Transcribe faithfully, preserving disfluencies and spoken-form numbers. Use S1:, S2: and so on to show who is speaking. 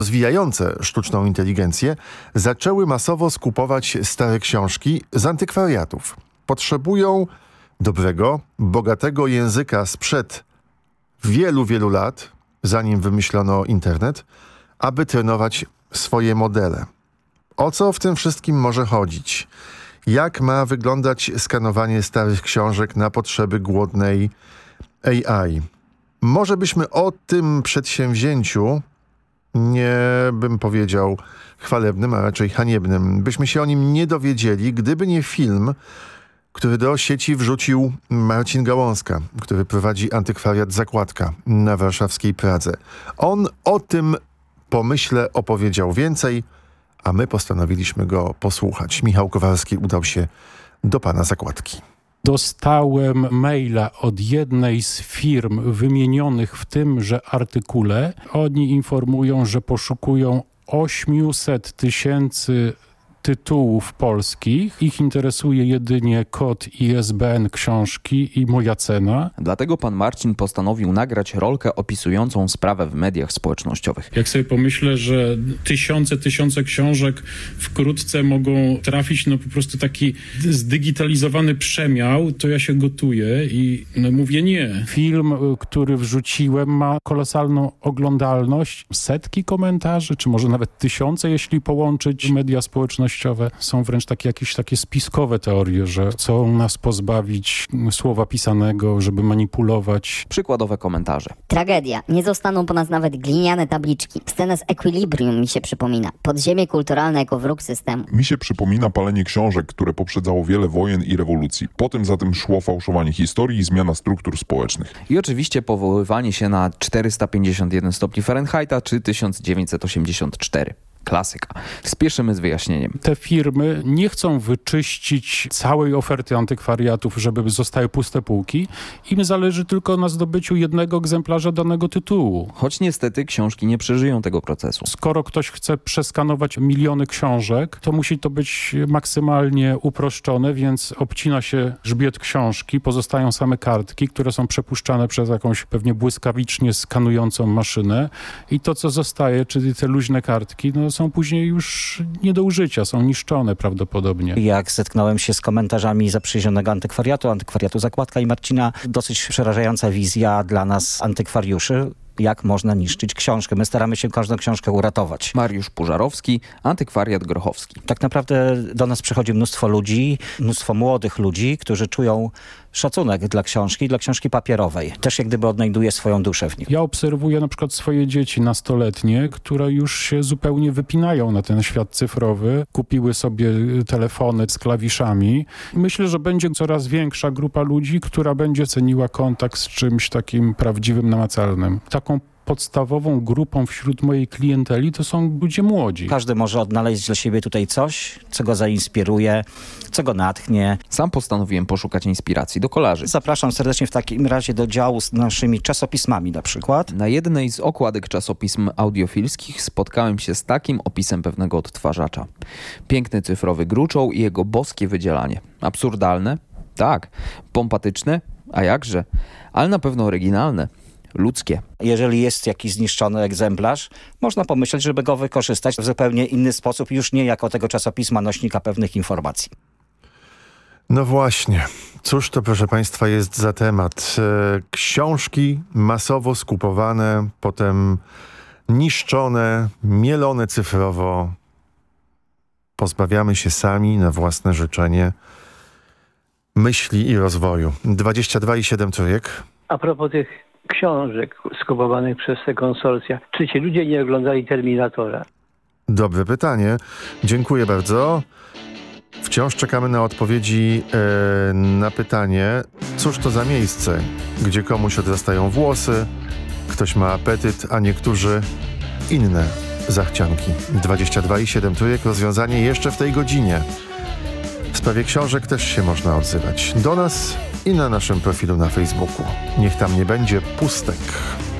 S1: rozwijające sztuczną inteligencję zaczęły masowo skupować stare książki z antykwariatów. Potrzebują dobrego, bogatego języka sprzed wielu, wielu lat, zanim wymyślono internet, aby trenować swoje modele. O co w tym wszystkim może chodzić? Jak ma wyglądać skanowanie starych książek na potrzeby głodnej A I? Może byśmy o tym przedsięwzięciu, nie bym powiedział chwalebnym, a raczej haniebnym, byśmy się o nim nie dowiedzieli, gdyby nie film, który do sieci wrzucił Marcin Gałązka, który prowadzi antykwariat Zakładka na warszawskiej Pradze. On o tym pomyśle opowiedział więcej, a my postanowiliśmy go posłuchać. Michał Kowalski udał się do pana Zakładki.
S2: Dostałem maila od jednej z firm wymienionych w tymże artykule. Oni informują, że poszukują osiemset tysięcy tytułów polskich. Ich interesuje jedynie kod I S B N książki i moja cena.
S3: Dlatego pan Marcin postanowił nagrać rolkę opisującą sprawę w mediach społecznościowych.
S2: Jak sobie pomyślę, że tysiące, tysiące książek wkrótce mogą trafić na po prostu taki zdigitalizowany przemiał, to ja się gotuję i no, mówię nie. Film, który wrzuciłem, ma kolosalną oglądalność. Setki komentarzy, czy może nawet tysiące, jeśli połączyć media społecznościowe. Są wręcz takie jakieś takie spiskowe teorie, że chcą nas pozbawić słowa pisanego, żeby manipulować.
S3: Przykładowe komentarze.
S4: Tragedia. Nie zostaną po nas nawet gliniane tabliczki. Scena z Equilibrium mi się przypomina. Podziemie kulturalne jako wróg systemu.
S5: Mi się przypomina palenie książek, które poprzedzało wiele wojen i rewolucji. Potem za tym szło fałszowanie historii i zmiana struktur społecznych.
S3: I oczywiście powoływanie się na czterysta pięćdziesiąt jeden stopni Fahrenheita czy tysiąc dziewięćset osiemdziesiąt cztery. Klasyka. Spieszymy z wyjaśnieniem.
S2: Te firmy nie chcą wyczyścić całej oferty antykwariatów, żeby zostały puste półki. Im zależy tylko na zdobyciu jednego egzemplarza danego tytułu.
S3: Choć niestety książki nie przeżyją tego procesu.
S2: Skoro ktoś chce przeskanować miliony książek, to musi to być maksymalnie uproszczone, więc obcina się grzbiet książki, pozostają same kartki, które są przepuszczane przez jakąś pewnie błyskawicznie skanującą maszynę i to, co zostaje, czyli te luźne kartki, no są później już nie do użycia, są niszczone prawdopodobnie.
S6: Jak zetknąłem się z komentarzami zaprzyjaźnionego antykwariatu, antykwariatu Zakładka i Marcina, dosyć przerażająca wizja dla nas antykwariuszy, jak można niszczyć książkę. My staramy się każdą książkę uratować.
S3: Mariusz Pużarowski, antykwariat Grochowski.
S6: Tak naprawdę do nas przychodzi mnóstwo ludzi, mnóstwo młodych ludzi, którzy czują szacunek dla książki, dla książki papierowej. Też jak gdyby odnajduje swoją duszę w nim.
S2: Ja obserwuję na przykład swoje dzieci nastoletnie, które już się zupełnie wypinają na ten świat cyfrowy. Kupiły sobie telefony z klawiszami. Myślę, że będzie coraz większa grupa ludzi, która będzie ceniła kontakt z czymś takim prawdziwym, namacalnym. Taką podstawową grupą wśród mojej klienteli to są ludzie młodzi.
S6: Każdy może odnaleźć dla siebie tutaj coś, co go zainspiruje, co go natchnie.
S3: Sam postanowiłem poszukać inspiracji do kolarzy.
S6: Zapraszam serdecznie w takim razie do działu z naszymi czasopismami na przykład.
S3: Na jednej z okładek czasopism audiofilskich spotkałem się z takim opisem pewnego odtwarzacza. Piękny cyfrowy gruczoł i jego boskie wydzielanie. Absurdalne? Tak. Pompatyczne? A jakże? Ale na pewno oryginalne. Ludzkie.
S6: Jeżeli jest jakiś zniszczony egzemplarz, można pomyśleć, żeby go wykorzystać w zupełnie inny sposób, już nie jako tego czasopisma nośnika pewnych informacji.
S1: No właśnie. Cóż to, proszę państwa, jest za temat? Książki masowo skupowane, potem niszczone, mielone cyfrowo. Pozbawiamy się sami na własne życzenie myśli i rozwoju. dwadzieścia dwa i siedem trójek.
S7: A propos tych książek skupowanych przez te konsorcja. Czy ci ludzie nie oglądali Terminatora?
S1: Dobre pytanie. Dziękuję bardzo. Wciąż czekamy na odpowiedzi e, na pytanie, cóż to za miejsce, gdzie komuś odrastają włosy, ktoś ma apetyt, a niektórzy inne zachcianki. dwadzieścia dwa i siedem trójek, rozwiązanie jeszcze w tej godzinie. W sprawie książek też się można odzywać. Do nas i na naszym profilu na Facebooku. Niech tam nie będzie pustek.